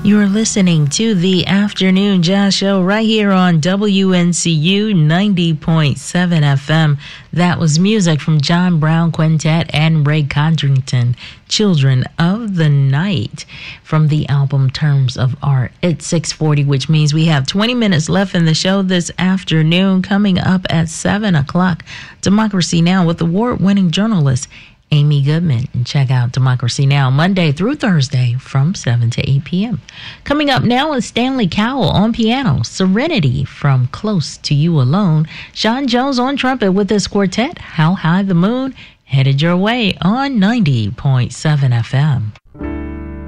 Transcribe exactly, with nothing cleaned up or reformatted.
You're listening to the Afternoon Jazz Show right here on W N C U ninety point seven F M. That was music from John Brown Quintet and Ray Codrington, Children of the Night, from the album Terms of Art. It's six forty, which means we have twenty minutes left in the show this afternoon. Coming up at seven o'clock, Democracy Now! With award-winning journalist Amy Goodman. And check out Democracy Now! Monday through Thursday from seven to eight p.m. Coming up now is Stanley Cowell on piano, Serenity from Close to You Alone, Sean Jones on trumpet with his quartet, How High the Moon, headed your way on ninety point seven F M.